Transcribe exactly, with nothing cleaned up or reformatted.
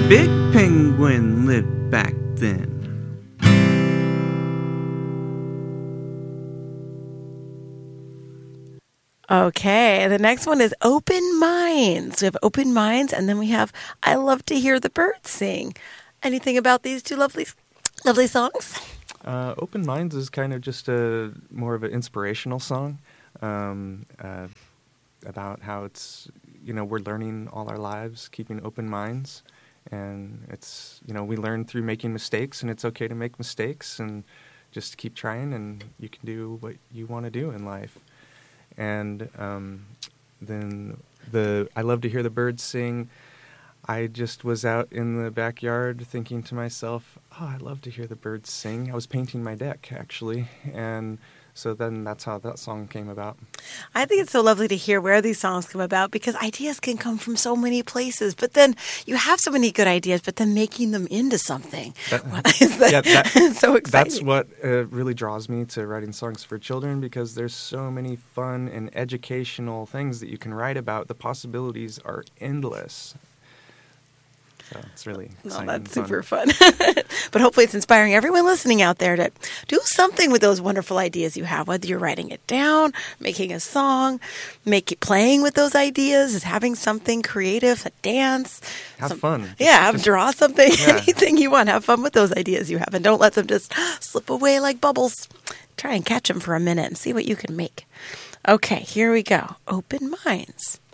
big penguin lived back then. Okay, the next one is Open Minds. We have Open Minds, and then we have I Love to Hear the Birds Sing. Anything about these two lovely, lovely songs? Uh, Open Minds is kind of just a more of an inspirational song um, uh, about how it's, you know, we're learning all our lives, keeping open minds. And it's, you know, we learn through making mistakes, and it's okay to make mistakes and just keep trying, and you can do what you want to do in life. And um, then the I Love to Hear the Birds Sing. I just was out in the backyard thinking to myself, oh, I love to hear the birds sing. I was painting my deck, actually, and so then that's how that song came about. I think it's so lovely to hear where these songs come about, because ideas can come from so many places, but then you have so many good ideas, but then making them into something. That, that, yeah, that, so exciting. That's what uh, really draws me to writing songs for children, because there's so many fun and educational things that you can write about. The possibilities are endless. So it's really exciting. Oh, that's super fun. But hopefully it's inspiring everyone listening out there to do something with those wonderful ideas you have, whether you're writing it down, making a song, make it, playing with those ideas, is having something creative, a dance. Have some, fun. Yeah, have, just, draw something, yeah. anything you want. Have fun with those ideas you have, and don't let them just slip away like bubbles. Try and catch them for a minute and see what you can make. Okay, here we go. Open Minds.